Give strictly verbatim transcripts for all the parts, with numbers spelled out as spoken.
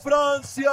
Francia.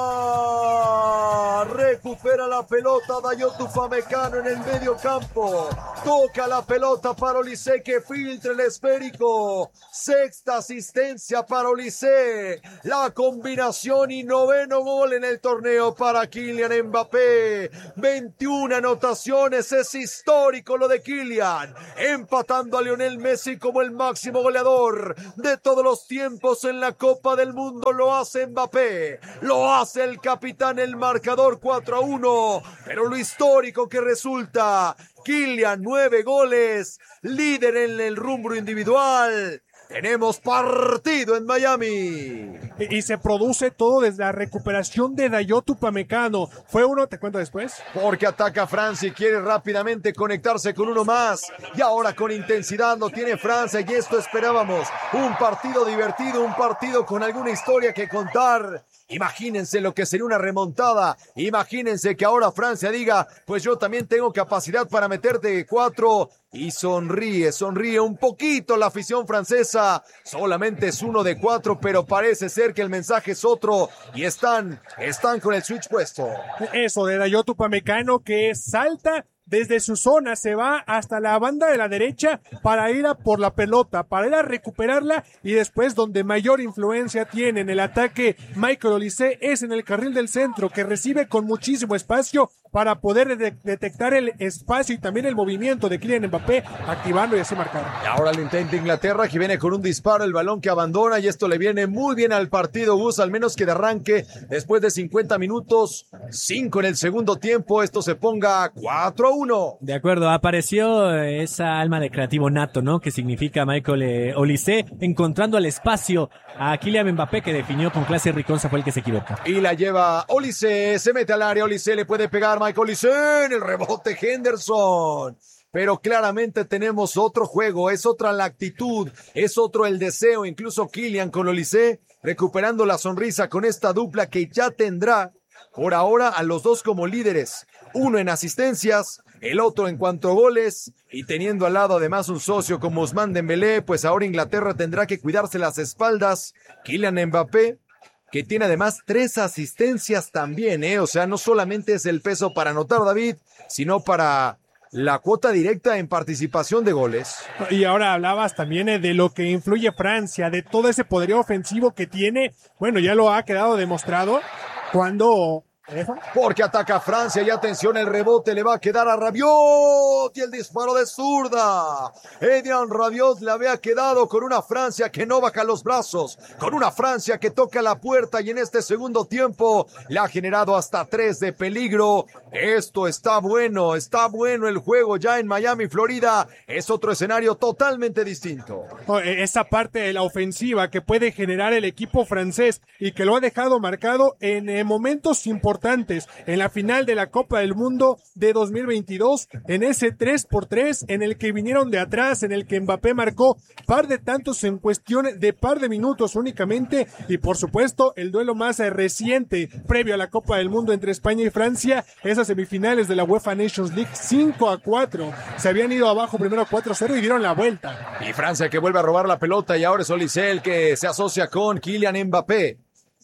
Recupera la pelota Dayot Upamecano en el medio campo. Toca la pelota para Olise que filtra el esférico. Sexta asistencia para Olise. La combinación y noveno gol en el torneo para Kylian Mbappé. veintiuna anotaciones, es histórico lo de Kylian. Empatando a Lionel Messi como el máximo goleador de todos los tiempos en la Copa del Mundo. Lo hace Mbappé, lo hace el capitán, el marcador cuatro a uno, pero lo histórico que resulta, Kylian nueve goles, líder en el rubro individual. Tenemos partido en Miami. Y, y se produce todo desde la recuperación de Dayot Upamecano. Fue uno, te cuento después. Porque ataca Francia y quiere rápidamente conectarse con uno más. Y ahora con intensidad lo tiene Francia y esto esperábamos. Un partido divertido, un partido con alguna historia que contar. Imagínense lo que sería una remontada. Imagínense que ahora Francia diga, pues yo también tengo capacidad para meterte cuatro. Y sonríe, sonríe un poquito la afición francesa. Solamente es uno de cuatro, pero parece ser que el mensaje es otro. Y están, están con el switch puesto. Eso de Dayot Upamecano que salta desde su zona, se va hasta la banda de la derecha para ir a por la pelota, para ir a recuperarla y después donde mayor influencia tiene en el ataque Michael Olise es en el carril del centro, que recibe con muchísimo espacio para poder de- detectar el espacio y también el movimiento de Kylian Mbappé, activando y así marcar. Y ahora lo intenta Inglaterra, que viene con un disparo, el balón que abandona, y esto le viene muy bien al partido, Gus, al menos que de arranque, después de cincuenta minutos, cinco en el segundo tiempo, esto se ponga cuatro a uno. De acuerdo, apareció esa alma de creativo nato, ¿no? Que significa Michael eh, Olise, encontrando al espacio a Kylian Mbappé, que definió con clase Riconza, fue el que se equivoca. Y la lleva Olise, se mete al área, Olise le puede pegar, Michael Olise en el rebote, Henderson. Pero claramente tenemos otro juego, es otra la actitud, es otro el deseo, incluso Kylian con Olise recuperando la sonrisa con esta dupla que ya tendrá por ahora a los dos como líderes, uno en asistencias, el otro en cuanto a goles, y teniendo al lado además un socio como Ousmane Dembélé, pues ahora Inglaterra tendrá que cuidarse las espaldas. Kylian Mbappé, que tiene además tres asistencias también, ¿eh? O sea, no solamente es el peso para anotar, David, sino para la cuota directa en participación de goles. Y ahora hablabas también eh, de lo que influye Francia, de todo ese poderío ofensivo que tiene. Bueno, ya lo ha quedado demostrado cuando... ¿Eso? Porque ataca Francia y atención, el rebote le va a quedar a Rabiot y el disparo de zurda. Edian Rabiot le había quedado con una Francia que no baja los brazos, con una Francia que toca la puerta y en este segundo tiempo le ha generado hasta tres de peligro. Esto está bueno, está bueno el juego ya en Miami, Florida. Es otro escenario totalmente distinto. Oh, esa parte de la ofensiva que puede generar el equipo francés y que lo ha dejado marcado en eh, momentos importantes. En la final de la Copa del Mundo de dos mil veintidós, en ese tres por tres, en el que vinieron de atrás, en el que Mbappé marcó par de tantos en cuestión de par de minutos únicamente, y por supuesto el duelo más reciente previo a la Copa del Mundo entre España y Francia, esas semifinales de la UEFA Nations League, cinco a cuatro, se habían ido abajo primero cuatro a cero y dieron la vuelta. Y Francia que vuelve a robar la pelota y ahora es Olise el que se asocia con Kylian Mbappé.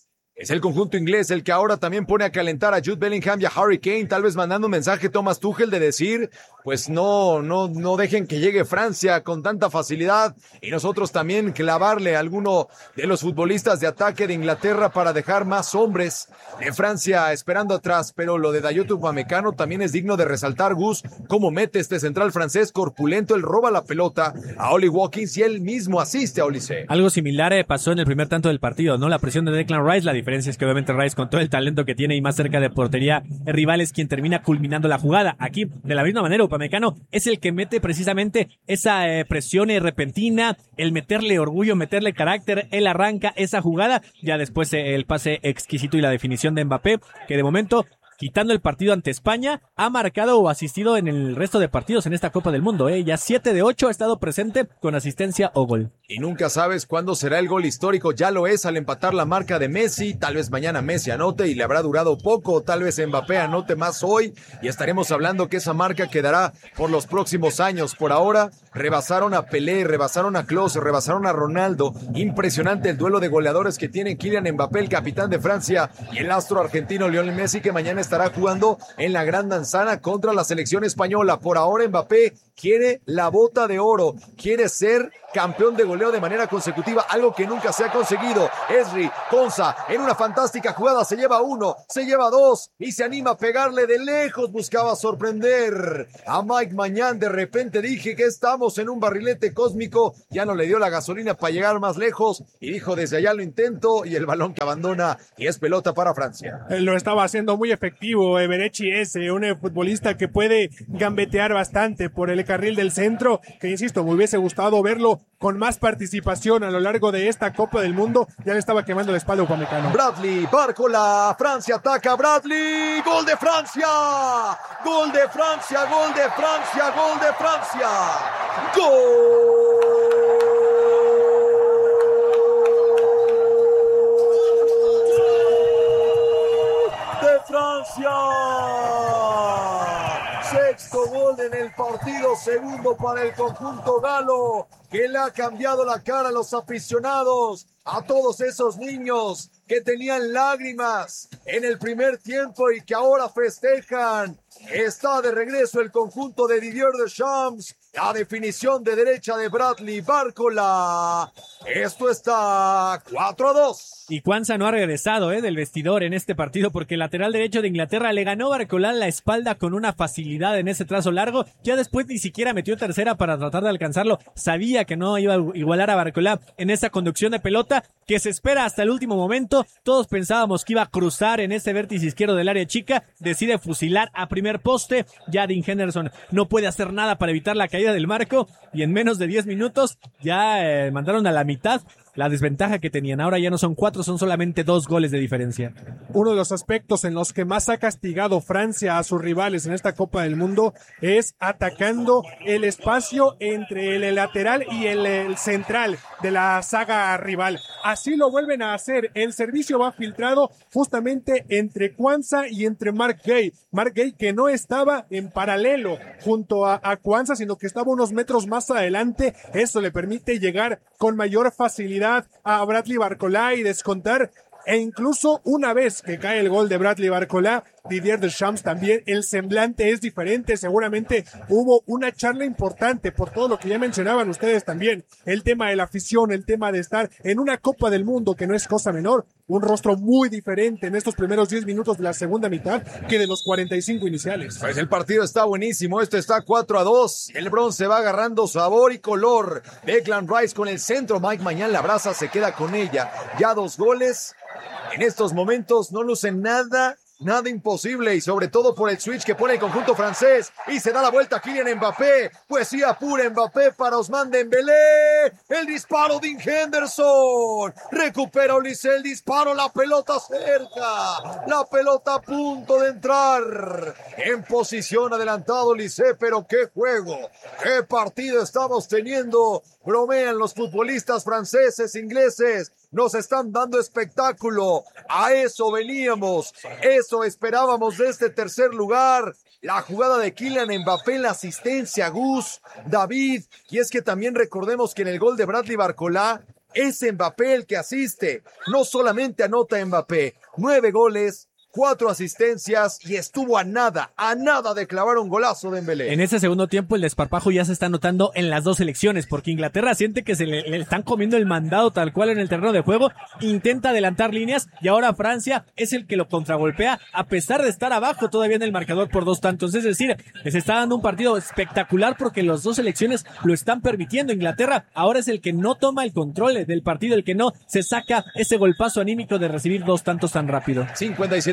Es el conjunto inglés el que ahora también pone a calentar a Jude Bellingham y a Harry Kane, tal vez mandando un mensaje Thomas Tuchel de decir, pues no, no, no dejen que llegue Francia con tanta facilidad y nosotros también clavarle a alguno de los futbolistas de ataque de Inglaterra para dejar más hombres de Francia esperando atrás. Pero lo de Dayot Upamecano también es digno de resaltar, Gus, cómo mete este central francés corpulento, él roba la pelota a Oli Watkins y él mismo asiste a Olise. Algo similar eh, pasó en el primer tanto del partido, ¿no? La presión de Declan Rice, la diferencia es que obviamente Rice, con todo el talento que tiene y más cerca de portería, el rival es quien termina culminando la jugada. Aquí, de la misma manera, Upamecano es el que mete precisamente esa eh, presión eh, repentina, el meterle orgullo, meterle carácter, él arranca esa jugada, ya después eh, el pase exquisito y la definición de Mbappé, que de momento quitando el partido ante España, ha marcado o asistido en el resto de partidos en esta Copa del Mundo. ¿eh? Ya siete de ocho ha estado presente con asistencia o gol. Y nunca sabes cuándo será el gol histórico. Ya lo es al empatar la marca de Messi. Tal vez mañana Messi anote y le habrá durado poco. Tal vez Mbappé anote más hoy y estaremos hablando que esa marca quedará por los próximos años. Por ahora rebasaron a Pelé, rebasaron a Klose, rebasaron a Ronaldo. Impresionante el duelo de goleadores que tiene Kylian Mbappé, el capitán de Francia, y el astro argentino Lionel Messi, que mañana estará jugando en la Gran Manzana contra la selección española. Por ahora Mbappé quiere la bota de oro, quiere ser campeón de goleo de manera consecutiva, algo que nunca se ha conseguido. Esri Konsa en una fantástica jugada se lleva uno, se lleva dos y se anima a pegarle de lejos. Buscaba sorprender a Mike Mañán. De repente dije que estamos en un barrilete cósmico. Ya no le dio la gasolina para llegar más lejos y dijo: desde allá lo intento, y el balón que abandona y es pelota para Francia. Lo estaba haciendo muy efectivo. Eberechi es un futbolista que puede gambetear bastante por el carril del centro, que insisto, me hubiese gustado verlo con más participación a lo largo de esta Copa del Mundo. Ya le estaba quemando la espalda a Upamecano. Bradley, Barcola, Francia ataca, Bradley, gol de Francia, gol de Francia, gol de Francia, gol de Francia, gol de Francia. Sexto gol en el partido, segundo para el conjunto galo, que le ha cambiado la cara a los aficionados, a todos esos niños que tenían lágrimas en el primer tiempo y que ahora festejan. Está de regreso el conjunto de Didier Deschamps. La definición de derecha de Bradley Barcola. Esto está cuatro a dos. Y Quansah no ha regresado eh, del vestidor en este partido, porque el lateral derecho de Inglaterra le ganó Barcola la espalda con una facilidad en ese trazo largo. Ya después ni siquiera metió tercera para tratar de alcanzarlo. Sabía que no iba a igualar a Barcola en esa conducción de pelota que se espera hasta el último momento. Todos pensábamos que iba a cruzar en ese vértice izquierdo del área chica. Decide fusilar a primer poste. Ya Dean Henderson no puede hacer nada para evitar la caída del marco, y en menos de diez minutos ya eh, mandaron a la mitad la desventaja que tenían. Ahora ya no son cuatro, son solamente dos goles de diferencia. Uno de los aspectos en los que más ha castigado Francia a sus rivales en esta Copa del Mundo es atacando el espacio entre el lateral y el, el central de la saga rival. Así lo vuelven a hacer. El servicio va filtrado justamente entre Quansah y entre Marc Guéhi. Marc Guéhi, que no estaba en paralelo junto a, a Quansah, sino que estaba unos metros más adelante. Eso le permite llegar con mayor facilidad a Bradley Barcola y descontar. E incluso una vez que cae el gol de Bradley Barcola, Didier Deschamps también, el semblante es diferente. Seguramente hubo una charla importante por todo lo que ya mencionaban ustedes también. El tema de la afición, el tema de estar en una Copa del Mundo, que no es cosa menor. Un rostro muy diferente en estos primeros diez minutos de la segunda mitad que de los cuarenta y cinco iniciales. Pues el partido está buenísimo. Esto está cuatro a dos. El bronce va agarrando sabor y color. Declan Rice con el centro. Mike Mañán la abraza, se queda con ella. Ya dos goles. En estos momentos no lucen nada, nada imposible, y sobre todo por el switch que pone el conjunto francés, y se da la vuelta Kylian Mbappé, poesía pura Mbappé para Ousmane Dembélé, el disparo de Henderson, recupera Olise el disparo, la pelota cerca, la pelota a punto de entrar, en posición adelantado Olise, pero qué juego, qué partido estamos teniendo. Bromean los futbolistas franceses, ingleses, nos están dando espectáculo. A eso veníamos, eso esperábamos de este tercer lugar. La jugada de Kylian Mbappé, la asistencia, Gus, David. Y es que también recordemos que en el gol de Bradley Barcola es Mbappé el que asiste. No solamente anota Mbappé, nueve goles, cuatro asistencias y estuvo a nada, a nada de clavar un golazo de Dembélé. En ese segundo tiempo el desparpajo ya se está notando en las dos selecciones, porque Inglaterra siente que se le, le están comiendo el mandado tal cual en el terreno de juego, intenta adelantar líneas y ahora Francia es el que lo contragolpea a pesar de estar abajo todavía en el marcador por dos tantos. Es decir, les está dando un partido espectacular porque las dos selecciones lo están permitiendo. Inglaterra ahora es el que no toma el control del partido, el que no se saca ese golpazo anímico de recibir dos tantos tan rápido. cincuenta y siete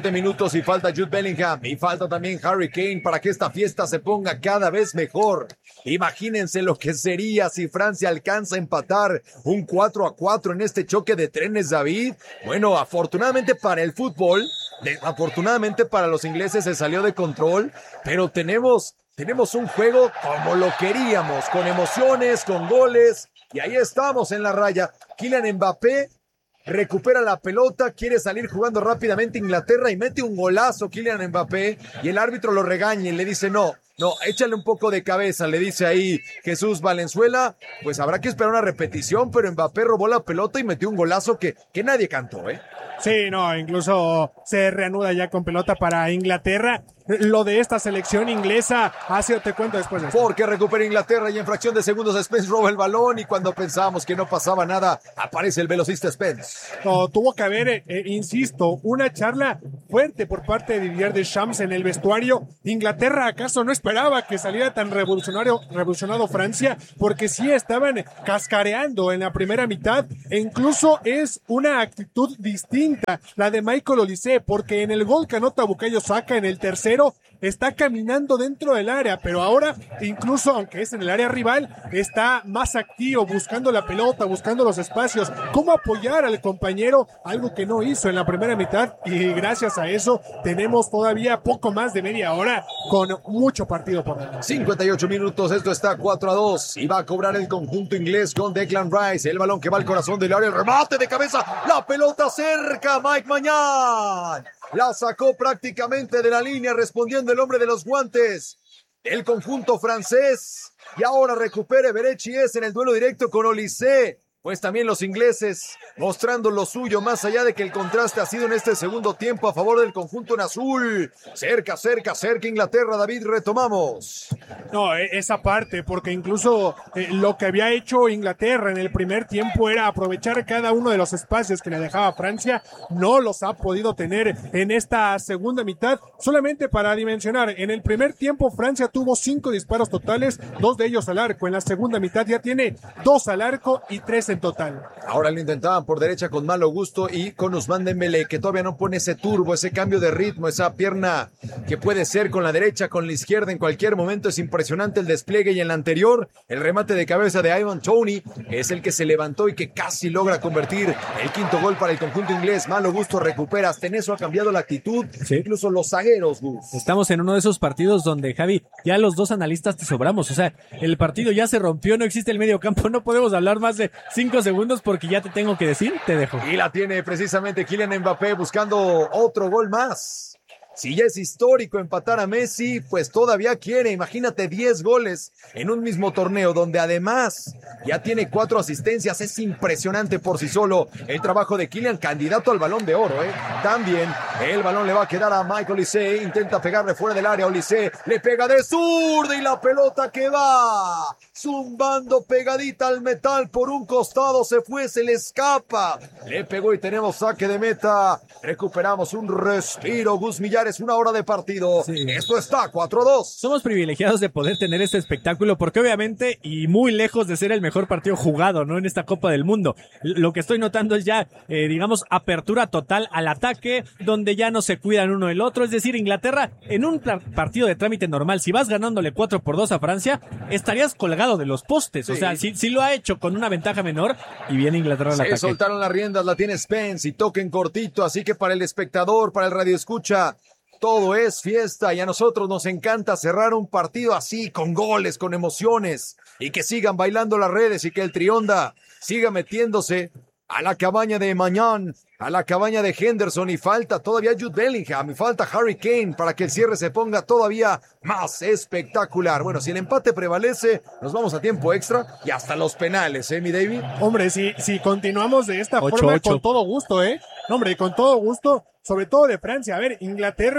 siete minutos y falta Jude Bellingham y falta también Harry Kane para que esta fiesta se ponga cada vez mejor. Imagínense lo que sería si Francia alcanza a empatar un cuatro a cuatro en este choque de trenes, David. Bueno, afortunadamente para el fútbol, afortunadamente para los ingleses se salió de control, pero tenemos, tenemos un juego como lo queríamos, con emociones, con goles, y ahí estamos en la raya. Kylian Mbappé recupera la pelota, quiere salir jugando rápidamente Inglaterra y mete un golazo Kylian Mbappé y el árbitro lo regaña y le dice no, no, échale un poco de cabeza, le dice ahí Jesús Valenzuela, pues habrá que esperar una repetición, pero Mbappé robó la pelota y metió un golazo que, que nadie cantó, ¿eh? Sí, no, incluso se reanuda ya con pelota para Inglaterra. Lo de esta selección inglesa, hace, te cuento después de esto. Porque recupera Inglaterra y en fracción de segundos Spence roba el balón y cuando pensábamos que no pasaba nada, aparece el velocista Spence. No, tuvo que haber, eh, eh, insisto, una charla fuerte por parte de Didier Deschamps en el vestuario. Inglaterra, ¿acaso no esperaba que saliera tan revolucionario, revolucionado Francia? Porque sí estaban cascareando en la primera mitad e incluso es una actitud distinta la de Michael Olise, porque en el gol que anota Bukayo Saka en el tercero está caminando dentro del área, pero ahora incluso aunque es en el área rival, está más activo, buscando la pelota, buscando los espacios, cómo apoyar al compañero, algo que no hizo en la primera mitad y gracias a eso tenemos todavía poco más de media hora con mucho partido por delante. cincuenta y ocho minutos, esto está cuatro a dos y va a cobrar el conjunto inglés con Declan Rice, el balón que va al corazón del área, el remate de cabeza, la pelota cerca, Mike Mañán. La sacó prácticamente de la línea respondiendo el hombre de los guantes. El conjunto francés. Y ahora recupere Berechi es en el duelo directo con Olise. Pues también los ingleses mostrando lo suyo, más allá de que el contraste ha sido en este segundo tiempo a favor del conjunto en azul. Cerca, cerca, cerca Inglaterra, David, retomamos. No, esa parte, porque incluso eh, lo que había hecho Inglaterra en el primer tiempo era aprovechar cada uno de los espacios que le dejaba Francia. No los ha podido tener en esta segunda mitad. Solamente para dimensionar, en el primer tiempo Francia tuvo cinco disparos totales, dos de ellos al arco. En la segunda mitad ya tiene dos al arco y tres en total. Ahora lo intentaban por derecha con Malo Gusto y con Ousmane Dembélé, que todavía no pone ese turbo, ese cambio de ritmo, esa pierna que puede ser con la derecha, con la izquierda en cualquier momento. Es impresionante el despliegue y en la anterior, el remate de cabeza de Ivan Toney es el que se levantó y que casi logra convertir el quinto gol para el conjunto inglés. Malo Gusto recupera, hasta en eso ha cambiado la actitud, sí. Incluso los zagueros, Gus. Estamos en uno de esos partidos donde, Javi, ya los dos analistas te sobramos, o sea, el partido ya se rompió, no existe el medio campo, no podemos hablar más de cinco segundos porque ya te tengo que decir, te dejo. Y la tiene precisamente Kylian Mbappé buscando otro gol más. Si ya es histórico empatar a Messi, pues todavía quiere, imagínate diez goles en un mismo torneo, donde además ya tiene cuatro asistencias, es impresionante por sí solo el trabajo de Kylian, candidato al Balón de Oro, ¿eh? También el balón le va a quedar a Michael Olise, intenta pegarle fuera del área, Olise le pega de zurda y la pelota que va zumbando pegadita al metal por un costado, se fue, se le escapa, le pegó y tenemos saque de meta, recuperamos un respiro, Gus Millar. Es una hora de partido. Sí. Esto está cuatro a dos. Somos privilegiados de poder tener este espectáculo porque obviamente y muy lejos de ser el mejor partido jugado, ¿no? En esta Copa del Mundo. Lo que estoy notando es ya, eh, digamos, apertura total al ataque, donde ya no se cuidan uno del otro. Es decir, Inglaterra, en un partido de trámite normal, si vas ganándole cuatro por dos a Francia, estarías colgado de los postes. Sí. O sea, si, si lo ha hecho con una ventaja menor y viene Inglaterra al ataque. Se soltaron las riendas, la tiene Spence y toquen cortito, así que para el espectador, para el radioescucha, todo es fiesta y a nosotros nos encanta cerrar un partido así, con goles, con emociones y que sigan bailando las redes y que el Trionda siga metiéndose a la cabaña de Mañán, a la cabaña de Henderson y falta todavía Jude Bellingham y falta Harry Kane para que el cierre se ponga todavía más espectacular. Bueno, si el empate prevalece, nos vamos a tiempo extra y hasta los penales, ¿eh, mi David? Hombre, si, si continuamos de esta ocho, forma, ocho. Con todo gusto, ¿eh? Hombre, con todo gusto, sobre todo de Francia. A ver, Inglaterra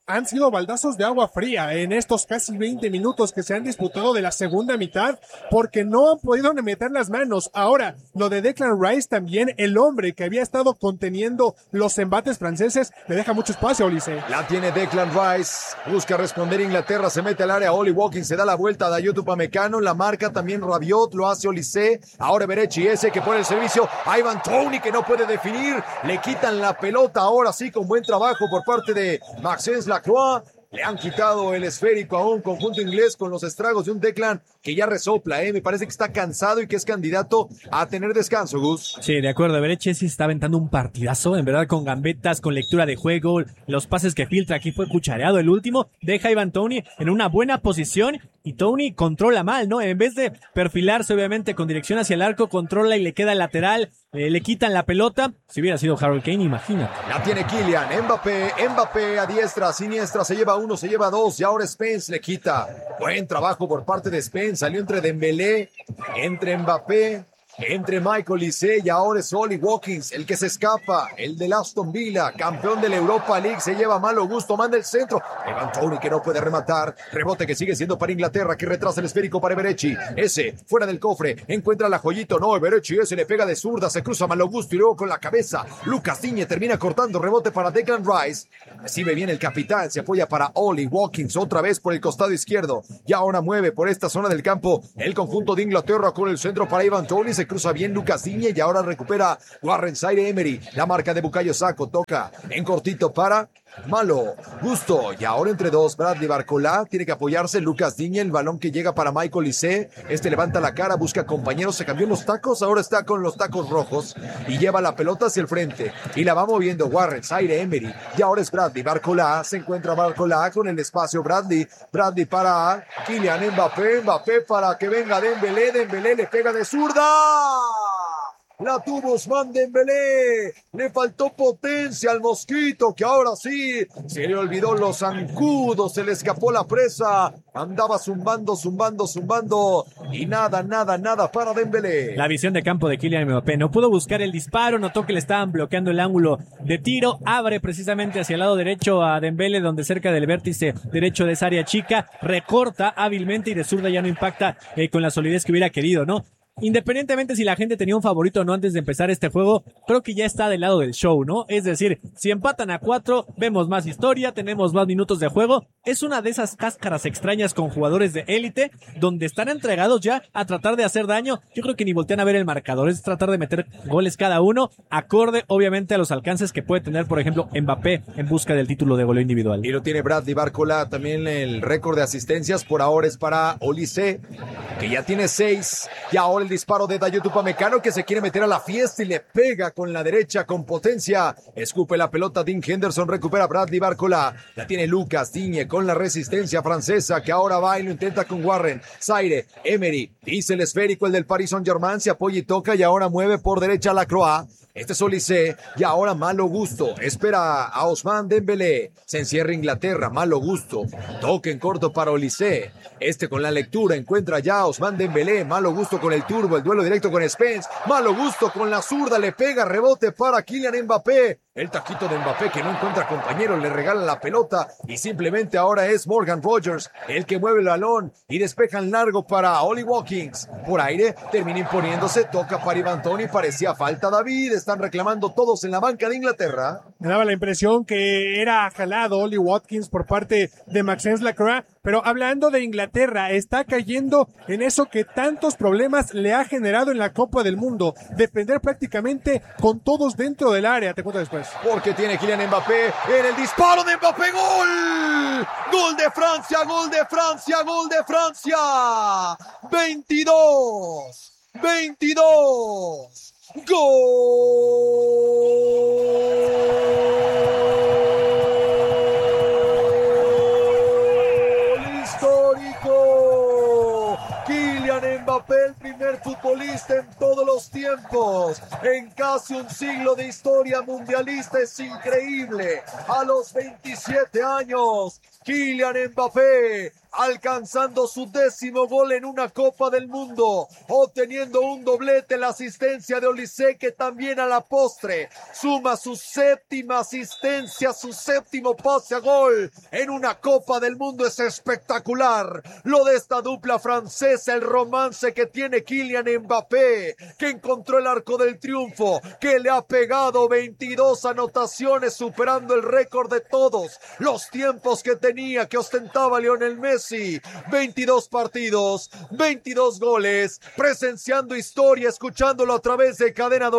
han sido baldazos de agua fría en estos casi veinte minutos que se han disputado de la segunda mitad, porque no han podido meter las manos. Ahora, lo de Declan Rice también, el hombre que había estado conteniendo los embates franceses, le deja mucho espacio a Olise. La tiene Declan Rice, busca responder Inglaterra, se mete al área, Oli Watkins se da la vuelta a Dayot Upamecano, la marca también Rabiot, lo hace Olise, ahora Berechi ese que pone el servicio, a Ivan Toney que no puede definir, le quitan la pelota, ahora sí con buen trabajo por parte de Maxence Lacroix. Le han quitado el esférico a un conjunto inglés con los estragos de un Declan que ya resopla, ¿eh? Me parece que está cansado y que es candidato a tener descanso, Gus. Sí, de acuerdo. Berechi sí está aventando un partidazo, en verdad, con gambetas, con lectura de juego, los pases que filtra. Aquí fue cuchareado el último. Deja a Ivan Toney en una buena posición y Toney controla mal, ¿no? En vez de perfilarse, obviamente, con dirección hacia el arco, controla y le queda el lateral. Eh, le quitan la pelota. Si hubiera sido Harold Kane, imagínate. La tiene Kylian, Mbappé, Mbappé a diestra, siniestra, se lleva uno, se lleva dos y ahora Spence le quita. Buen trabajo por parte de Spence, salió entre Dembélé, entre Mbappé, entre Michael Olise y ahora es Oli Watkins, el que se escapa, el de Aston Villa, campeón de la Europa League, se lleva malo gusto, manda el centro, Ivan Toney que no puede rematar, rebote que sigue siendo para Inglaterra, que retrasa el esférico para Berechi, ese fuera del cofre, encuentra la joyito, no, Berechi ese le pega de zurda, se cruza malo gusto y luego con la cabeza, Lucas Digne termina cortando, rebote para Declan Rice, recibe bien el capitán, se apoya para Oli Watkins, otra vez por el costado izquierdo, y ahora mueve por esta zona del campo, el conjunto de Inglaterra con el centro para Ivan Toney, se cruza bien Lucas Digne y ahora recupera Warren Zaire-Emery, la marca de Bukayo Saka, toca en cortito para Malo Gusto y ahora entre dos Bradley Barcola, tiene que apoyarse Lucas Digne, el balón que llega para Michael Olise, este levanta la cara, busca compañeros, se cambió los tacos, ahora está con los tacos rojos y lleva la pelota hacia el frente y la va moviendo Warren Zaire-Emery y ahora es Bradley Barcola, se encuentra Barcola con el espacio Bradley, Bradley para Kylian Mbappé, Mbappé para que venga Dembélé, Dembélé le pega de zurda. La tuvo Ousmane Dembélé, le faltó potencia al mosquito que ahora sí se le olvidó los zancudos, se le escapó la presa, andaba zumbando, zumbando, zumbando y nada, nada, nada para Dembélé. La visión de campo de Kylian Mbappé, no pudo buscar el disparo, notó que le estaban bloqueando el ángulo de tiro, abre precisamente hacia el lado derecho a Dembélé, donde cerca del vértice derecho de esa área chica, recorta hábilmente y de zurda ya no impacta eh, con la solidez que hubiera querido, ¿no? Independientemente si la gente tenía un favorito o no antes de empezar este juego, creo que ya está del lado del show, ¿no? Es decir, si empatan a cuatro, vemos más historia, tenemos más minutos de juego. Es una de esas cáscaras extrañas con jugadores de élite, donde están entregados ya a tratar de hacer daño. Yo creo que ni voltean a ver el marcador, es tratar de meter goles cada uno, acorde obviamente a los alcances que puede tener, por ejemplo, Mbappé en busca del título de goleo individual. Y lo tiene Bradley Barcola, también el récord de asistencias por ahora es para Olise, que ya tiene seis, y ahora el disparo de Dayot Upamecano que se quiere meter a la fiesta y le pega con la derecha con potencia, escupe la pelota, Dean Henderson recupera Bradley Barcola, la tiene Lucas Digne con la resistencia francesa que ahora va y lo intenta con Warren Zaire-Emery, dice el esférico el del Paris Saint-Germain, se apoya y toca y ahora mueve por derecha a Lacroix. Este es Olise y ahora Malo Gusto, espera a Ousmane Dembélé, se encierra Inglaterra, Malo Gusto, toque en corto para Olise, este con la lectura encuentra ya a Ousmane Dembélé, Malo Gusto con el turbo, el duelo directo con Spence, Malo Gusto con la zurda, le pega, rebote para Kylian Mbappé, el taquito de Mbappé que no encuentra compañero, le regala la pelota y simplemente ahora es Morgan Rogers el que mueve el balón y despeja en largo para Oli Watkins, por aire, termina imponiéndose, toca para Ivan Toney, parecía falta David, están reclamando todos en la banca de Inglaterra. Me daba la impresión que era jalado Oli Watkins por parte de Maxence Lacroix, pero hablando de Inglaterra, está cayendo en eso que tantos problemas le ha generado en la Copa del Mundo, defender prácticamente con todos dentro del área, te cuento después. Porque tiene Kylian Mbappé en el disparo de Mbappé, ¡gol! ¡Gol de Francia, gol de Francia, gol de Francia! veintidós, veintidós, ¡gol histórico! Kylian Mbappé, el primer futbolista en todos los tiempos, en casi un siglo de historia mundialista, es increíble. A los veintisiete años, Kylian Mbappé alcanzando su décimo gol en una Copa del Mundo, obteniendo un doblete, la asistencia de Olise, que también a la postre suma su séptima asistencia, su séptimo pase a gol en una Copa del Mundo. Es espectacular lo de esta dupla francesa, el romance que tiene Kylian Mbappé, que encontró el arco del triunfo, que le ha pegado veintidós anotaciones, superando el récord de todos los tiempos que tenía, que ostentaba Lionel Messi. veintidós partidos, veintidós goles, presenciando historia, escuchándolo a través de Cadena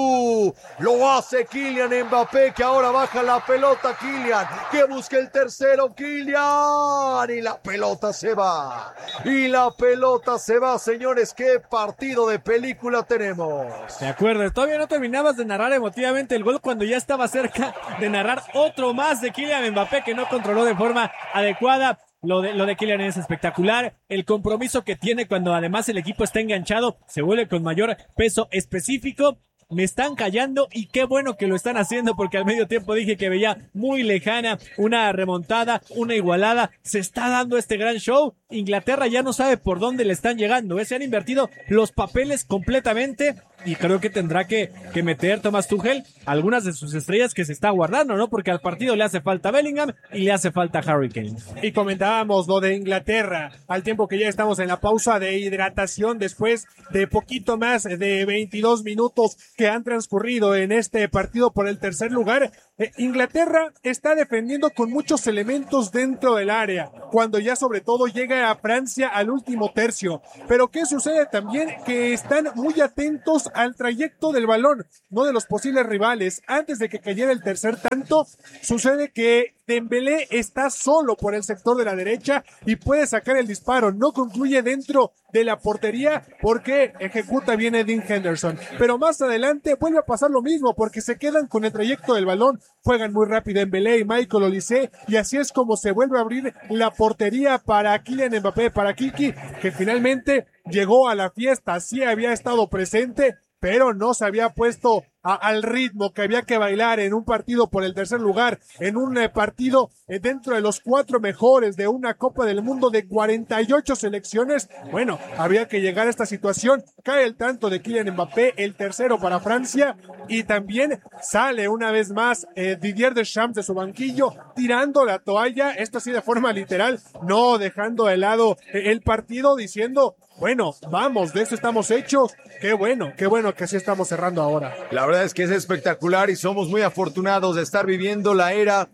W. Lo hace Kylian Mbappé, que ahora baja la pelota. Kylian, que busca el tercero. Kylian, y la pelota se va. Y la pelota se va, señores. Qué partido de película tenemos. De acuerdo, todavía no terminabas de narrar emotivamente el gol cuando ya estaba cerca de narrar otro más de Kylian Mbappé, que no controló de forma adecuada. Lo de, lo de Kylian es espectacular. El compromiso que tiene cuando además el equipo está enganchado se vuelve con mayor peso específico. Me están callando y qué bueno que lo están haciendo, porque al medio tiempo dije que veía muy lejana una remontada, una igualada. Se está dando este gran show. Inglaterra ya no sabe por dónde le están llegando, ¿eh? Se han invertido los papeles completamente y creo que tendrá que, que meter Thomas Tuchel algunas de sus estrellas que se está guardando, ¿no? Porque al partido le hace falta Bellingham y le hace falta Harry Kane. Y comentábamos lo de Inglaterra, al tiempo que ya estamos en la pausa de hidratación después de poquito más de veintidós minutos que han transcurrido en este partido por el tercer lugar. Eh, Inglaterra está defendiendo con muchos elementos dentro del área, cuando ya sobre todo llega a Francia al último tercio. Pero ¿qué sucede también? Que están muy atentos al trayecto del balón, no de los posibles rivales. Antes de que cayera el tercer tanto, sucede que Dembélé está solo por el sector de la derecha y puede sacar el disparo. No concluye dentro de la portería porque ejecuta bien Dean Henderson. Pero más adelante vuelve a pasar lo mismo, porque se quedan con el trayecto del balón. Juegan muy rápido Dembélé y Michael Olise, y así es como se vuelve a abrir la portería para Kylian Mbappé, para Kiki, que finalmente llegó a la fiesta. Sí había estado presente, pero no se había puesto a, al ritmo que había que bailar en un partido por el tercer lugar, en un eh, partido eh, dentro de los cuatro mejores de una Copa del Mundo de cuarenta y ocho selecciones. Bueno, había que llegar a esta situación. Cae el tanto de Kylian Mbappé, el tercero para Francia, y también sale una vez más eh, Didier Deschamps de su banquillo, tirando la toalla, esto sí de forma literal, no dejando de lado eh, el partido, diciendo: bueno, vamos, de eso estamos hechos. Qué bueno, qué bueno que así estamos cerrando ahora. La verdad es que es espectacular y somos muy afortunados de estar viviendo la era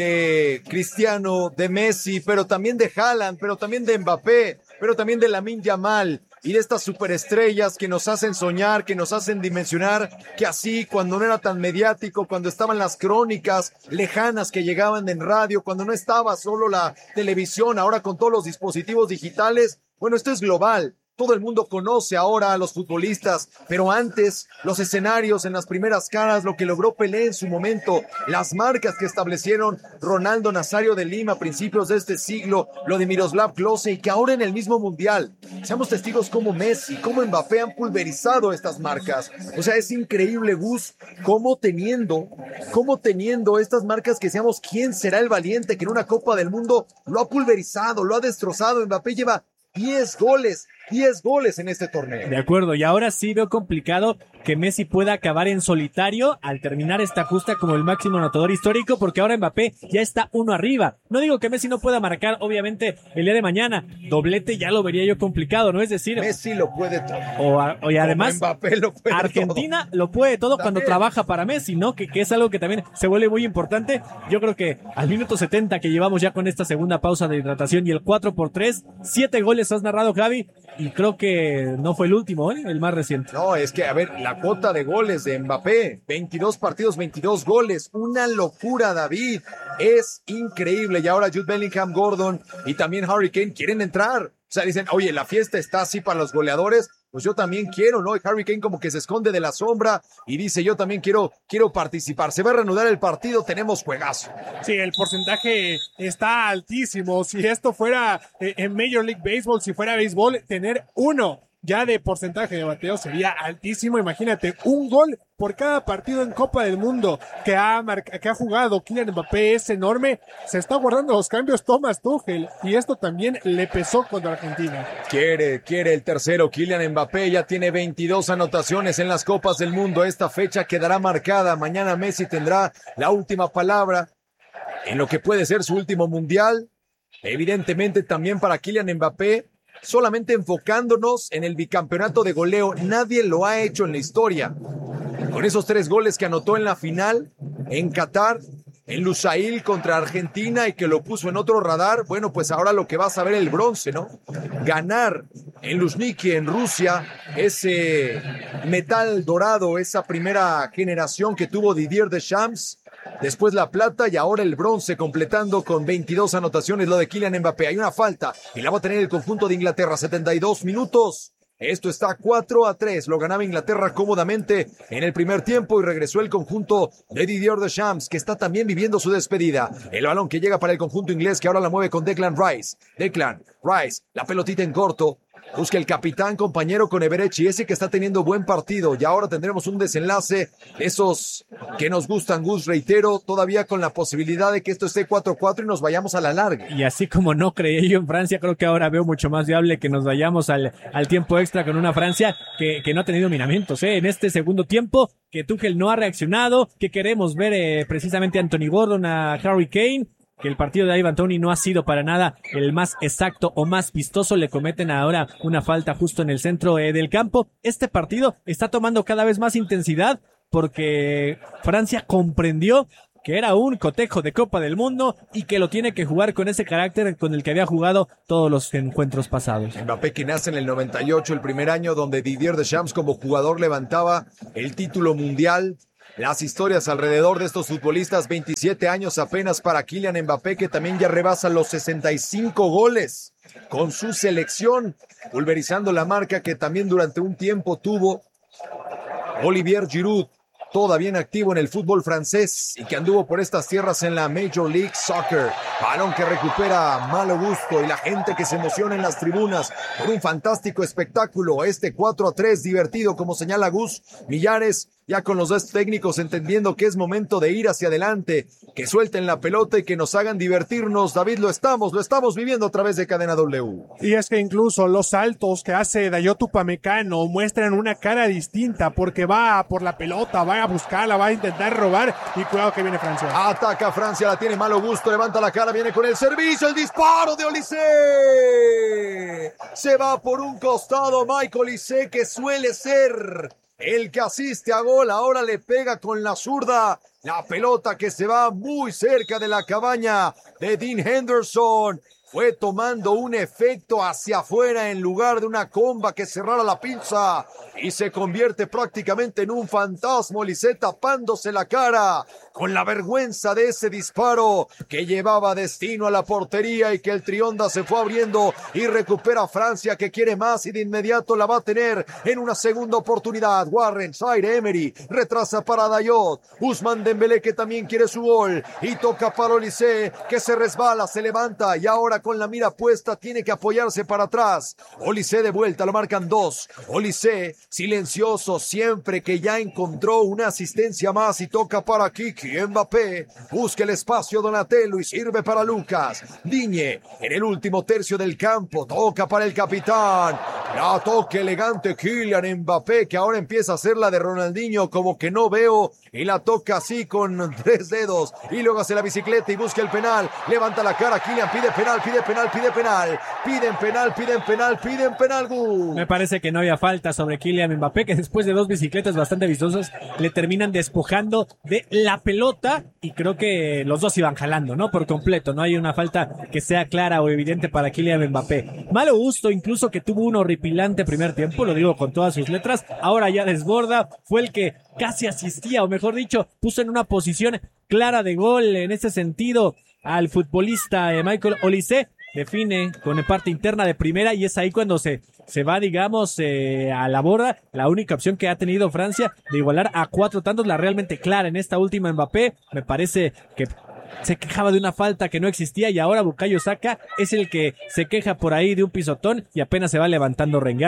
de Cristiano, de Messi, pero también de Haaland, pero también de Mbappé, pero también de Lamine Yamal y de estas superestrellas que nos hacen soñar, que nos hacen dimensionar, que así cuando no era tan mediático, cuando estaban las crónicas lejanas que llegaban en radio, cuando no estaba solo la televisión, ahora con todos los dispositivos digitales. Bueno, esto es global. Todo el mundo conoce ahora a los futbolistas, pero antes, los escenarios en las primeras caras, lo que logró Pelé en su momento, las marcas que establecieron Ronaldo Nazario de Lima a principios de este siglo, lo de Miroslav Klose, y que ahora en el mismo Mundial, seamos testigos como Messi, como Mbappé han pulverizado estas marcas. O sea, es increíble, Gus, cómo teniendo, cómo teniendo estas marcas que seamos quién será el valiente que en una Copa del Mundo lo ha pulverizado, lo ha destrozado. Mbappé lleva diez goles, diez goles en este torneo. De acuerdo, y ahora sí veo complicado que Messi pueda acabar en solitario al terminar esta justa como el máximo anotador histórico, porque ahora Mbappé ya está uno arriba. No digo que Messi no pueda marcar, obviamente, el día de mañana. Doblete ya lo vería yo complicado, ¿no? Es decir, Messi lo puede todo. O, a, o y además, Mbappé lo puede Argentina todo. lo puede todo También. Cuando trabaja para Messi, ¿no? Que, que es algo que también se vuelve muy importante. Yo creo que al minuto setenta que llevamos ya con esta segunda pausa de hidratación y el cuatro por tres, siete goles has narrado, Javi, y creo que no fue el último, ¿eh? El más reciente. No, es que, a ver, la cuota de goles de Mbappé, veintidós partidos, veintidós goles, una locura, David, es increíble. Y ahora Jude Bellingham, Gordon y también Harry Kane quieren entrar. O sea, dicen, oye, la fiesta está así para los goleadores, pues yo también quiero, ¿no? Y Harry Kane como que se esconde de la sombra y dice, yo también quiero, quiero participar. Se va a reanudar el partido, tenemos juegazo. Sí, el porcentaje está altísimo. Si esto fuera eh, en Major League Baseball, si fuera béisbol, tener uno ya de porcentaje de bateo sería altísimo. Imagínate, un gol por cada partido en Copa del Mundo que ha, marca, que ha jugado Kylian Mbappé es enorme. Se está guardando los cambios Thomas Tuchel y esto también le pesó contra Argentina. Quiere, quiere el tercero. Kylian Mbappé ya tiene veintidós anotaciones en las Copas del Mundo. Esta fecha quedará marcada. Mañana Messi tendrá la última palabra en lo que puede ser su último mundial. Evidentemente también para Kylian Mbappé, solamente enfocándonos en el bicampeonato de goleo, nadie lo ha hecho en la historia. Con esos tres goles que anotó en la final, en Qatar, en Lusail contra Argentina y que lo puso en otro radar, bueno, pues ahora lo que va a saber el bronce, ¿no? Ganar en Luzhniki, en Rusia, ese metal dorado, esa primera generación que tuvo Didier Deschamps, después la plata y ahora el bronce, completando con veintidós anotaciones lo de Kylian Mbappé. Hay una falta y la va a tener el conjunto de Inglaterra, setenta y dos minutos. Esto está cuatro a tres, lo ganaba Inglaterra cómodamente en el primer tiempo y regresó el conjunto de Didier Deschamps, que está también viviendo su despedida. El balón que llega para el conjunto inglés, que ahora la mueve con Declan Rice. Declan Rice, la pelotita en corto. Busca el capitán, compañero con Everechi, ese que está teniendo buen partido. Y ahora tendremos un desenlace, esos que nos gustan, Gus, reitero, todavía con la posibilidad de que esto esté cuatro cuatro y nos vayamos a la larga. Y así como no creí yo en Francia, creo que ahora veo mucho más viable que nos vayamos al, al tiempo extra con una Francia que, que no ha tenido miramientos, ¿eh? En este segundo tiempo, que Tuchel no ha reaccionado, que queremos ver eh, precisamente a Anthony Gordon, a Harry Kane, que el partido de Ivan Toney no ha sido para nada el más exacto o más vistoso. Le cometen ahora una falta justo en el centro eh, del campo. Este partido está tomando cada vez más intensidad porque Francia comprendió que era un cotejo de Copa del Mundo y que lo tiene que jugar con ese carácter con el que había jugado todos los encuentros pasados. Mbappé, que nace en el noventa y ocho, el primer año donde Didier Deschamps como jugador levantaba el título mundial. Las historias alrededor de estos futbolistas, veintisiete años apenas para Kylian Mbappé, que también ya rebasa los sesenta y cinco goles con su selección, pulverizando la marca que también durante un tiempo tuvo Olivier Giroud, todavía en activo en el fútbol francés y que anduvo por estas tierras en la Major League Soccer. Balón que recupera Malo Gusto y la gente que se emociona en las tribunas por un fantástico espectáculo. Este cuatro a tres divertido, como señala Gus Millares, ya con los dos técnicos entendiendo que es momento de ir hacia adelante, que suelten la pelota y que nos hagan divertirnos. David, lo estamos, lo estamos viviendo a través de Cadena W. Y es que incluso los saltos que hace Dayot Upamecano muestran una cara distinta porque va por la pelota, va a buscarla, va a intentar robar y cuidado que viene Francia. Ataca Francia, la tiene Malo Gusto, levanta la cara, viene con el servicio, el disparo de Olise. Se va por un costado Michael Olise, que suele ser el que asiste a gol, ahora le pega con la zurda. La pelota que se va muy cerca de la cabaña de Dean Henderson. Fue tomando un efecto hacia afuera en lugar de una comba que cerrara la pinza y se convierte prácticamente en un fantasma. Olise tapándose la cara con la vergüenza de ese disparo que llevaba destino a la portería y que el Trionda se fue abriendo y recupera Francia, que quiere más y de inmediato la va a tener en una segunda oportunidad. Warren, Zaire Emery, retrasa para Dayot, Ousmane Dembélé, que también quiere su gol y toca para Olise, que se resbala, se levanta y ahora con la mira puesta tiene que apoyarse para atrás. Olise de vuelta, lo marcan dos. Olise silencioso siempre, que ya encontró una asistencia más y toca para Kiki Mbappé. Busca el espacio Donatello y sirve para Lucas Digne en el último tercio del campo. Toca para el capitán. La toque elegante Kylian Mbappé, que ahora empieza a hacer la de Ronaldinho, como que no veo, y la toca así con tres dedos y luego hace la bicicleta y busca el penal. Levanta la cara Kylian, pide penal, pide penal, pide penal, piden penal, piden penal, piden penal. Gus. Me parece que no había falta sobre Kylian Mbappé, que después de dos bicicletas bastante vistosas le terminan despojando de la pelota y creo que los dos iban jalando, ¿no? Por completo, no hay una falta que sea clara o evidente para Kylian Mbappé. Malo gusto, incluso, que tuvo un horripilante primer tiempo, lo digo con todas sus letras, ahora ya desborda, fue el que casi asistía, o mejor dicho, puso en una posición clara de gol en ese sentido al futbolista eh, Michael Olise. Define con parte interna de primera y es ahí cuando se, se va, digamos, eh, a la borda. La única opción que ha tenido Francia de igualar a cuatro tantos, la realmente clara en esta última Mbappé. Me parece que se quejaba de una falta que no existía y ahora Bukayo Saka es el que se queja por ahí de un pisotón y apenas se va levantando rengueando.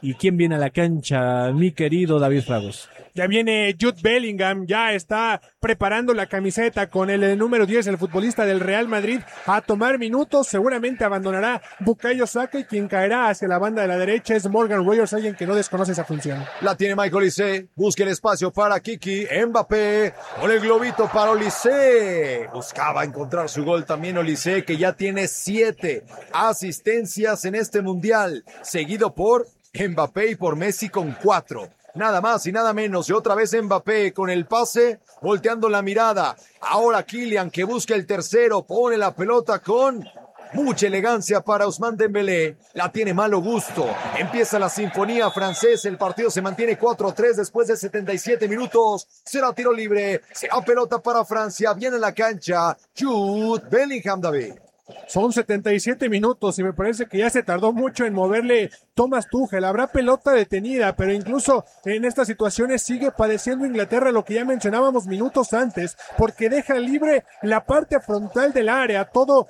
¿Y quién viene a la cancha, mi querido David Fragos? Ya viene Jude Bellingham, ya está preparando la camiseta con el número diez, el futbolista del Real Madrid, a tomar minutos. Seguramente abandonará Bukayo Saka y quien caerá hacia la banda de la derecha es Morgan Rogers, alguien que no desconoce esa función. La tiene Michael Olise, busca el espacio para Kiki, Mbappé, con el globito para Olise. Buscaba encontrar su gol también Olise, que ya tiene siete asistencias en este mundial, seguido por Mbappé y por Messi con cuatro. Nada más y nada menos. Y otra vez Mbappé con el pase, volteando la mirada. Ahora Kylian, que busca el tercero, pone la pelota con mucha elegancia para Ousmane Dembélé. La tiene malo gusto. Empieza la sinfonía francesa. El partido se mantiene cuatro a tres después de setenta y siete minutos. Será tiro libre. Será pelota para Francia. Viene a la cancha Jude Bellingham, David. Son setenta y siete minutos y me parece que ya se tardó mucho en moverle Thomas Tuchel. Habrá pelota detenida, pero incluso en estas situaciones sigue padeciendo Inglaterra lo que ya mencionábamos minutos antes, porque deja libre la parte frontal del área, todo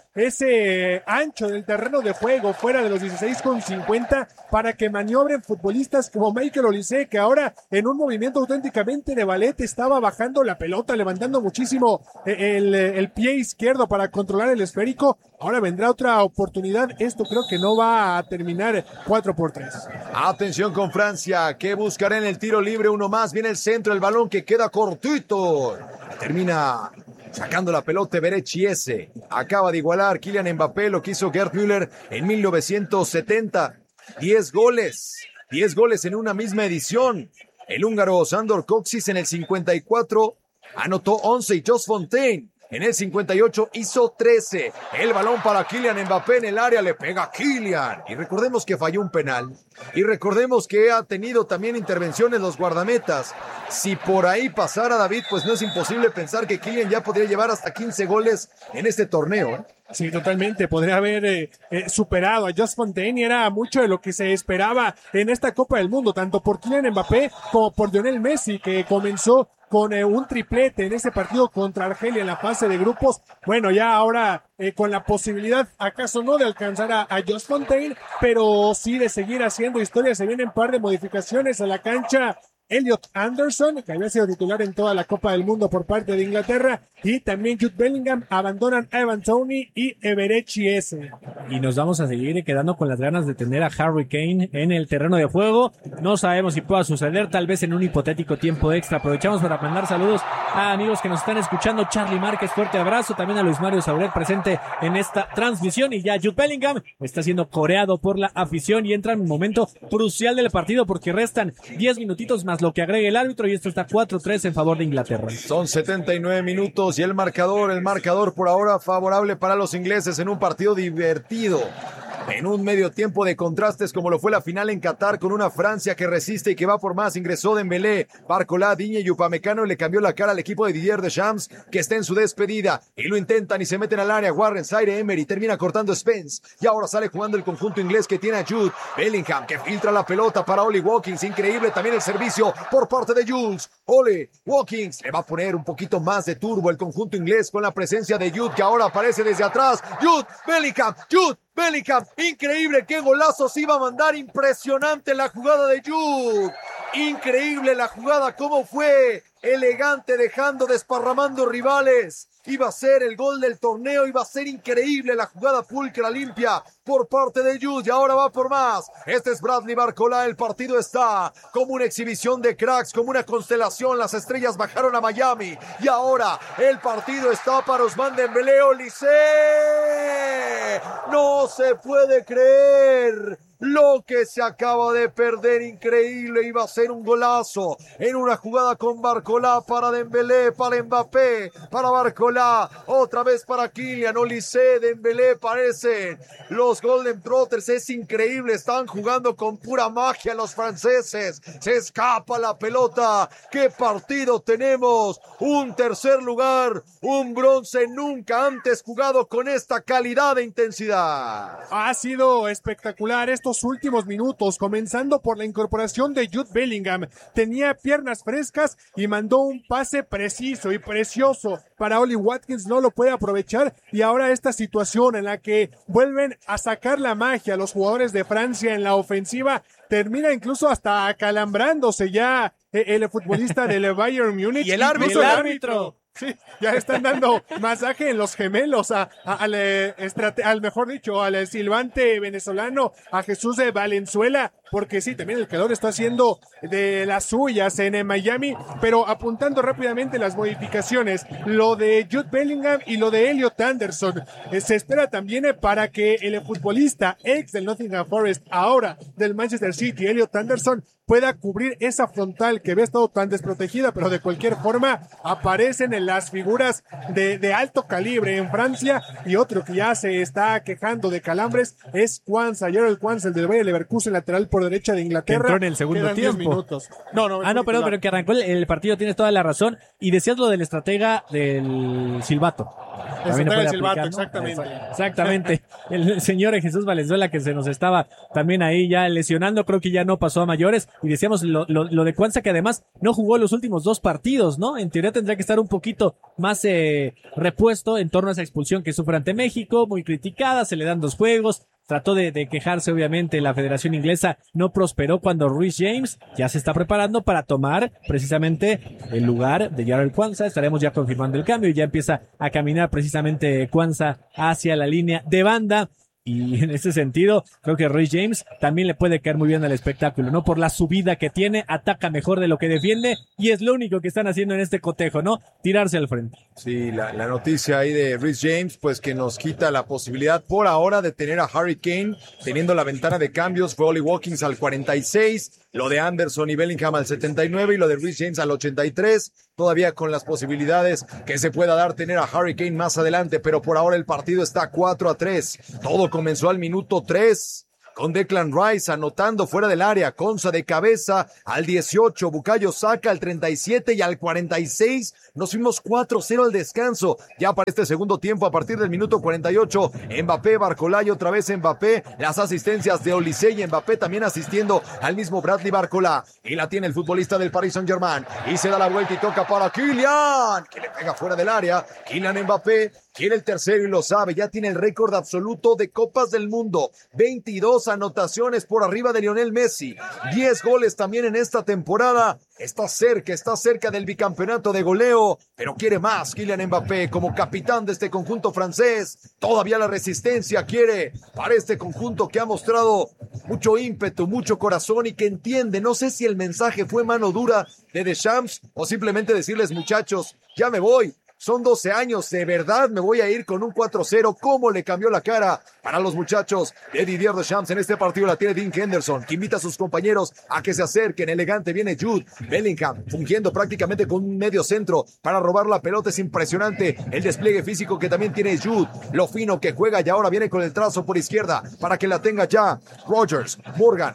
ese ancho del terreno de juego fuera de los dieciséis con cincuenta para que maniobren futbolistas como Michael Olise, que ahora en un movimiento auténticamente de ballet estaba bajando la pelota, levantando muchísimo el, el pie izquierdo para controlar el esférico. Ahora vendrá otra oportunidad. Esto creo que no va a terminar cuatro por tres. Atención con Francia, que buscará en el tiro libre uno más. Viene el centro, el balón que queda cortito. Termina sacando la pelota Berechi ese. Acaba de igualar Kylian Mbappé lo que hizo Gerd Müller en mil novecientos setenta. Diez goles. Diez goles en una misma edición. El húngaro Sándor Kocsis en el cincuenta y cuatro anotó once y Jos Fontaine en el cincuenta y ocho hizo trece. El balón para Kylian Mbappé en el área, le pega a Kylian. Y recordemos que falló un penal. Y recordemos que ha tenido también intervenciones los guardametas. Si por ahí pasara David, pues no es imposible pensar que Kylian ya podría llevar hasta quince goles en este torneo, ¿eh? Sí, totalmente. Podría haber eh, eh, superado a Jos Fontaine y era mucho de lo que se esperaba en esta Copa del Mundo, tanto por Kylian Mbappé como por Lionel Messi, que comenzó con eh, un triplete en ese partido contra Argelia en la fase de grupos. Bueno, ya ahora eh, con la posibilidad, acaso no de alcanzar a, a Jos Fontaine, pero sí de seguir haciendo historia. Se vienen un par de modificaciones a la cancha. Elliot Anderson, que había sido titular en toda la Copa del Mundo por parte de Inglaterra, y también Jude Bellingham, abandonan a Evan Toney y Eberechi ese. Y nos vamos a seguir quedando con las ganas de tener a Harry Kane en el terreno de juego. No sabemos si pueda suceder, tal vez en un hipotético tiempo extra. Aprovechamos para mandar saludos a amigos que nos están escuchando. Charlie Márquez, fuerte abrazo. También a Luis Mario Sauret, presente en esta transmisión. Y ya Jude Bellingham está siendo coreado por la afición y entra en un momento crucial del partido porque restan diez minutitos más lo que agregue el árbitro y esto está cuatro tres en favor de Inglaterra. Son setenta y nueve minutos y el marcador, el marcador por ahora favorable para los ingleses en un partido divertido. En un medio tiempo de contrastes como lo fue la final en Qatar con una Francia que resiste y que va por más. Ingresó Dembélé, Barcola, Digne y Upamecano le cambió la cara al equipo de Didier Deschamps que está en su despedida y lo intentan y se meten al área. Warren, Zaire Emery termina cortando Spence y ahora sale jugando el conjunto inglés que tiene a Jude Bellingham que filtra la pelota para Oli Watkins. Increíble también el servicio por parte de Jules. Oli Watkins le va a poner un poquito más de turbo el conjunto inglés con la presencia de Jude que ahora aparece desde atrás. Jude Bellingham, Jude Bellingham, increíble, qué golazos iba a mandar, impresionante la jugada de Jude, increíble la jugada, cómo fue, elegante, dejando, desparramando rivales, iba a ser el gol del torneo, iba a ser increíble la jugada pulcra, limpia, por parte de Jude, y ahora va por más, este es Bradley Barcola, el partido está como una exhibición de cracks, como una constelación, las estrellas bajaron a Miami, y ahora el partido está para Ousmane Dembélé, Olise, no se puede creer lo que se acaba de perder, increíble, iba a ser un golazo en una jugada con Barcola para Dembélé, para Mbappé, para Barcola, otra vez para Kylian, Olise, Dembélé, parecen los Golden Trotters, es increíble, están jugando con pura magia los franceses, se escapa la pelota, qué partido tenemos, un tercer lugar, un bronce nunca antes jugado con esta calidad de intensidad. Ha sido espectacular, esto estos últimos minutos, comenzando por la incorporación de Jude Bellingham. Tenía piernas frescas y mandó un pase preciso y precioso para Oli Watkins, no lo puede aprovechar, y ahora esta situación en la que vuelven a sacar la magia los jugadores de Francia en la ofensiva, termina incluso hasta acalambrándose ya el futbolista del Bayern Múnich. Y el árbitro. El árbitro. Sí, ya están dando masaje en los gemelos a, a, al, eh, estrate- al mejor dicho, al silbante venezolano, a Jesús de Valenzuela, porque sí, también el calor está haciendo de las suyas en, en Miami, pero apuntando rápidamente las modificaciones, lo de Jude Bellingham y lo de Elliot Anderson, eh, se espera también eh, para que el futbolista ex del Nottingham Forest, ahora del Manchester City, Elliot Anderson, pueda cubrir esa frontal que había estado tan desprotegida, pero de cualquier forma aparecen en las figuras de, de alto calibre en Francia. Y otro que ya se está quejando de calambres es Quansah, Gerald Quansah, el del Bayer Leverkusen, lateral por derecha de Inglaterra. Que entró en el segundo Quedan diez tiempo. minutos. No, no, Ah, no, perdón, pero que arrancó el, el partido, tienes toda la razón. Y decías lo del estratega del silbato. También estratega puede del silbato, aplicar, ¿no? exactamente. Exactamente. El señor Jesús Valenzuela, que se nos estaba también ahí ya lesionando, creo que ya no pasó a mayores. Y decíamos lo, lo, lo de Quansah, que además no jugó los últimos dos partidos, ¿no? En teoría tendría que estar un poquito más eh, repuesto en torno a esa expulsión que sufre ante México, muy criticada, se le dan dos juegos. Trató de, de quejarse, obviamente, la Federación Inglesa no prosperó cuando Reece James ya se está preparando para tomar precisamente el lugar de Jarell Quansah. Estaremos ya confirmando el cambio y ya empieza a caminar precisamente Quansah hacia la línea de banda. Y en ese sentido, creo que Reece James también le puede caer muy bien al espectáculo, ¿no? Por la subida que tiene, ataca mejor de lo que defiende y es lo único que están haciendo en este cotejo, ¿no? Tirarse al frente. Sí, la, la noticia ahí de Reece James, pues que nos quita la posibilidad por ahora de tener a Harry Kane teniendo la ventana de cambios. Fue Oli Watkins al cuarenta y seis, lo de Anderson y Bellingham al setenta y nueve y lo de Reece James al ochenta y tres. Todavía con las posibilidades que se pueda dar tener a Harry Kane más adelante, pero por ahora el partido está cuatro a tres. Todo comenzó al minuto tres. Con Declan Rice anotando fuera del área, Quansah de cabeza al dieciocho, Bukayo Saka al treinta y siete y al cuarenta y seis nos fuimos cuatro cero al descanso. Ya para este segundo tiempo, a partir del minuto cuarenta y ocho, Mbappé, Barcolay, otra vez Mbappé, las asistencias de Olise y Mbappé también asistiendo al mismo Bradley Barcola. Y la tiene el futbolista del Paris Saint-Germain y se da la vuelta y toca para Kylian, que le pega fuera del área. Kylian Mbappé quiere el tercero y lo sabe, ya tiene el récord absoluto de Copas del Mundo, veintidós anotaciones por arriba de Lionel Messi, diez goles también en esta temporada. Está cerca, está cerca del bicampeonato de goleo, pero quiere más Kylian Mbappé como capitán de este conjunto francés. Todavía la resistencia quiere para este conjunto que ha mostrado mucho ímpetu, mucho corazón y que entiende. No sé si el mensaje fue mano dura de Deschamps o simplemente decirles, muchachos, ya me voy. Son doce años, de verdad me voy a ir con un cuatro cero. ¿Cómo le cambió la cara para los muchachos de Didier Deschamps? En este partido la tiene Dean Henderson, que invita a sus compañeros a que se acerquen. Elegante viene Jude Bellingham, fungiendo prácticamente con un medio centro para robar la pelota. Es impresionante el despliegue físico que también tiene Jude. Lo fino que juega y ahora viene con el trazo por izquierda para que la tenga ya Rodgers, Morgan.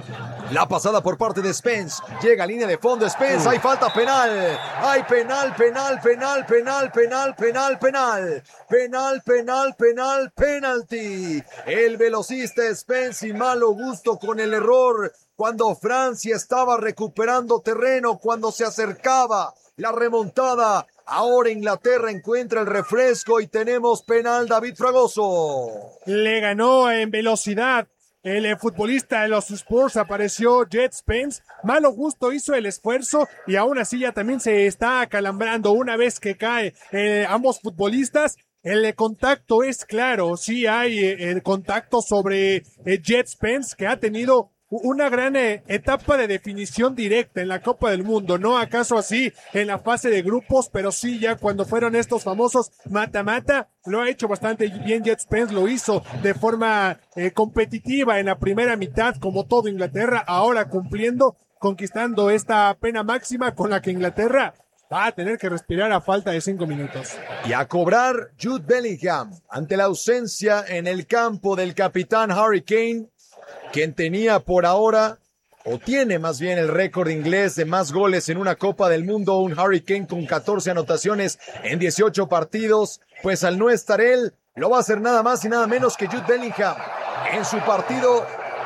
La pasada por parte de Spence. Llega a línea de fondo Spence. Hay falta penal. Hay penal, penal, penal, penal, penal, penal, penal. Penal, penal, penal, penalty. El velocista Spence y malo gusto con el error cuando Francia estaba recuperando terreno, cuando se acercaba la remontada. Ahora Inglaterra encuentra el refresco y tenemos penal. David Fragoso. Le ganó en velocidad. El futbolista de los Spurs apareció Jet Spence, malo gusto hizo el esfuerzo y aún así ya también se está acalambrando una vez que cae eh, ambos futbolistas. El contacto es claro, sí hay eh, el contacto sobre eh, Jet Spence, que ha tenido una gran eh, etapa de definición directa en la Copa del Mundo, no acaso así en la fase de grupos, pero sí ya cuando fueron estos famosos mata-mata, lo ha hecho bastante bien Jet Spence, lo hizo de forma eh, competitiva en la primera mitad, como todo Inglaterra, ahora cumpliendo, conquistando esta pena máxima con la que Inglaterra va a tener que respirar a falta de cinco minutos. Y a cobrar Jude Bellingham ante la ausencia en el campo del capitán Harry Kane, quien tenía por ahora, o tiene más bien el récord inglés de más goles en una Copa del Mundo, un Harry Kane con catorce anotaciones en dieciocho partidos, pues al no estar él, lo va a hacer nada más y nada menos que Jude Bellingham en su partido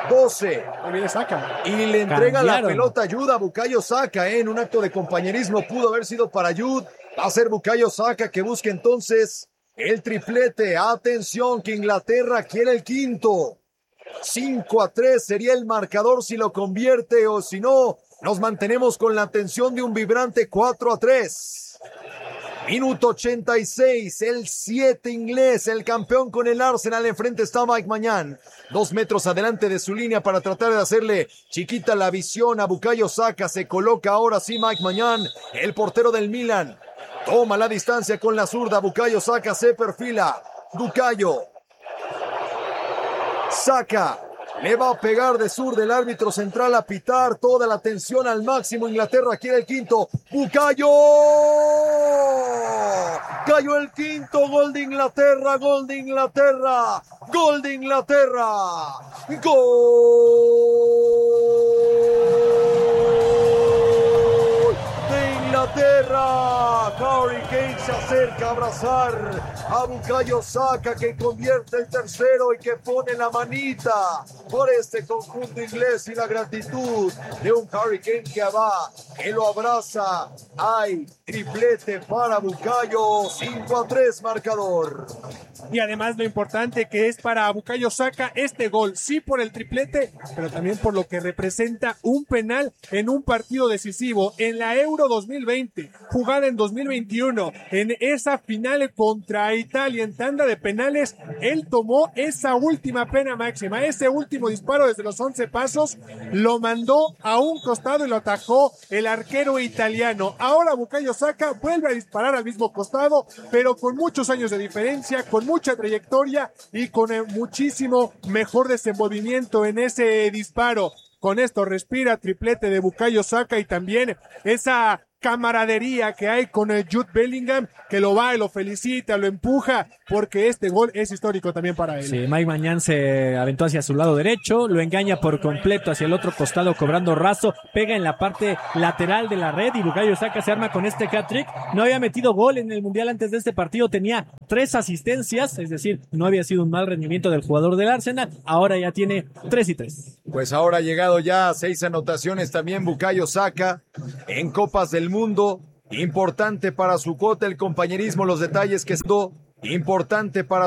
doce. Ahí viene Saka. Y le entrega la Cambiaron. pelota a Jude a Bukayo Saka, ¿eh? En un acto de compañerismo pudo haber sido para Jude. Va a ser Bukayo Saka que busque entonces el triplete. Atención que Inglaterra quiere el quinto. cinco a tres sería el marcador si lo convierte, o si no, nos mantenemos con la atención de un vibrante cuatro a tres. Minuto ochenta y seis, el siete inglés, el campeón con el Arsenal. Enfrente está Mike Maignan, dos metros adelante de su línea para tratar de hacerle chiquita la visión a Bukayo Saka. Se coloca ahora sí Mike Maignan, el portero del Milan. Toma la distancia con la zurda, Bukayo Saka se perfila. Bukayo Saka le va a pegar de zurda, el árbitro central a pitar, toda la atención al máximo. Inglaterra quiere el quinto. Bukayo cayó el quinto. Gol de Inglaterra, gol de Inglaterra, gol de Inglaterra, gol de Inglaterra. Harry Kane se acerca a abrazar a Bukayo Saka, que convierte el tercero y que pone la manita por este conjunto inglés, y la gratitud de un Harry Kane que va, que lo abraza. Hay triplete para Bukayo, cinco a tres marcador. Y además lo importante que es para Bukayo Saka este gol, sí por el triplete, pero también por lo que representa un penal en un partido decisivo en la Euro dos mil veinte, jugada en dos mil veintiuno, en esa final contra Italia en tanda de penales. Él tomó esa última pena máxima, ese último disparo desde los once pasos, lo mandó a un costado y lo atajó el arquero italiano. Ahora Bukayo Saka vuelve a disparar al mismo costado, pero con muchos años de diferencia, con mucha trayectoria y con eh, muchísimo mejor desenvolvimiento en ese disparo. Con esto respira triplete de Bukayo Saka, y también esa camaradería que hay con el Jude Bellingham, que lo va y lo felicita, lo empuja, porque este gol es histórico también para él. Sí, Mike Maignan se aventó hacia su lado derecho, lo engaña por completo hacia el otro costado cobrando raso, pega en la parte lateral de la red y Bukayo Saka se arma con este hat-trick. No había metido gol en el Mundial antes de este partido, tenía tres asistencias, es decir, no había sido un mal rendimiento del jugador del Arsenal, ahora ya tiene tres y tres. Pues ahora ha llegado ya a seis anotaciones también Bukayo Saka en Copas del Mundo. Importante para su cuota el compañerismo, los detalles que esto importante para